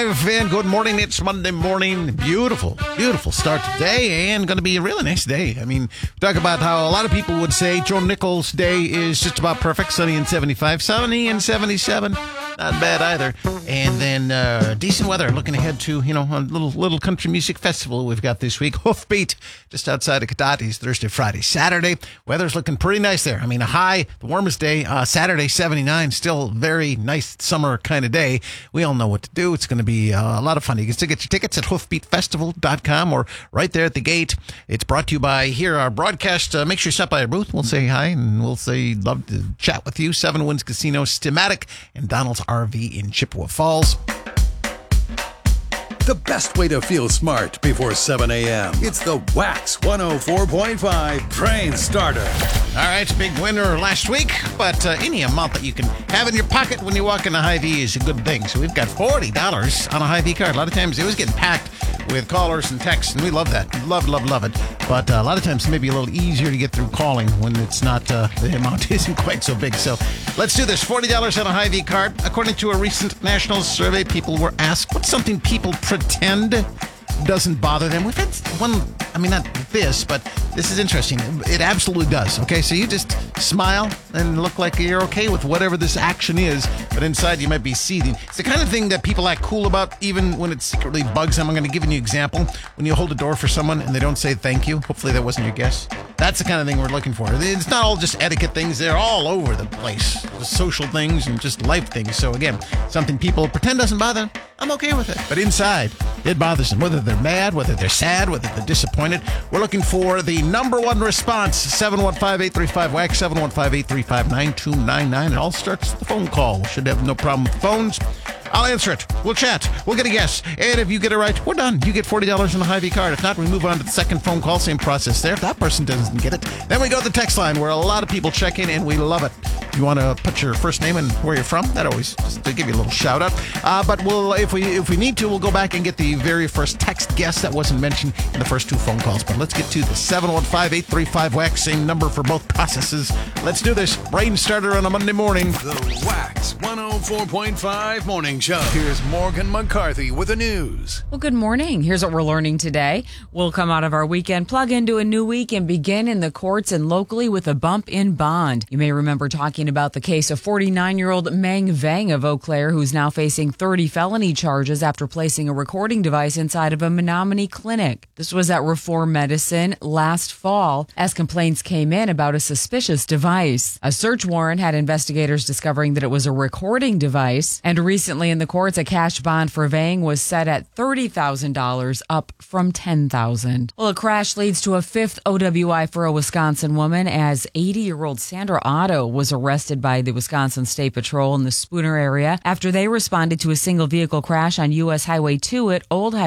7:45, and good morning. It's Monday morning. Beautiful, beautiful start today, and going to be a really nice day. I mean, talk about how a lot of people would say Joe Nichols' day is just about perfect. Sunny and 75, sunny and 77. Not bad either. And then decent weather. Looking ahead to, a little country music festival we've got this week. Hoofbeat, just outside of Katahdin, Thursday, Friday, Saturday. Weather's looking pretty nice there. I mean, a high, the warmest day, Saturday, 79. Still very nice summer kind of day. We all know what to do. It's going to be a lot of fun. You can still get your tickets at hoofbeatfestival.com or right there at the gate. It's brought to you by our broadcast. Make sure you stop by our booth. We'll say hi and we'll say love to chat with you. Seven Winds Casino, Stimatic, and Donald's RV in Chippewa Falls. The best way to feel smart before 7 a.m. It's the Wax 104.5 Train Starter. All right, big winner last week, but any amount that you can have in your pocket when you walk into Hy-Vee is a good thing. So we've got $40 on a Hy-Vee card. A lot of times it was getting packed with callers and texts, and we love that. Love it. But a lot of times it may be a little easier to get through calling when it's not, the amount isn't quite so big. So let's do this. $40 on a Hy-Vee card. According to a recent national survey, people were asked, what's something people pretend doesn't bother them? We've had one, not this, but this is interesting. It absolutely does. Okay, so you just smile and look like you're okay with whatever this action is, but inside you might be seething. It's the kind of thing that people act cool about even when it secretly bugs them. I'm going to give you an example. When you hold a door for someone and they don't say thank you, hopefully that wasn't your guess. That's the kind of thing we're looking for. It's not all just etiquette things. They're all over the place. Just social things and just life things. So again, something people pretend doesn't bother them, I'm okay with it. But inside, it bothers them. Whether they're mad, whether they're sad, whether they're disappointed. We're looking for the number one response. 715-835-WAX, 715-835-9299. It all starts with the phone call. We should have no problem with phones. I'll answer it. We'll chat. We'll get a guess. And if you get it right, we're done. You get $40 on the Hy-Vee card. If not, we move on to the second phone call. Same process there. If that person doesn't get it, then we go to the text line where a lot of people check in, and we love it. If you want to put your first name and where you're from, that always just to give you a little shout out. But if we need to, we'll go back and get the very first text guess that wasn't mentioned in the first two phone calls. But let's get to the 715-835-WAX. Same number for both processes. Let's do this. Brain starter on a Monday morning. The Wax 104.5 Morning Show. Here's Morgan McCarthy with the news. Well, good morning. Here's what we're learning today. We'll come out of our weekend, plug into a new week, and begin in the courts and locally with a bump in bond. You may remember talking about the case of 49-year-old Meng Vang of Eau Claire, who's now facing 30 felony charges after placing a recording device inside of a Menominee clinic. This was at Reform Medicine last fall as complaints came in about a suspicious device. A search warrant had investigators discovering that it was a recording device, and recently in the courts, a cash bond for Vang was set at $30,000, up from $10,000. Well, a crash leads to a fifth OWI for a Wisconsin woman as 80-year-old Sandra Otto was arrested by the Wisconsin State Patrol in the Spooner area after they responded to a single vehicle crash on U.S. Highway 2 at Old Highway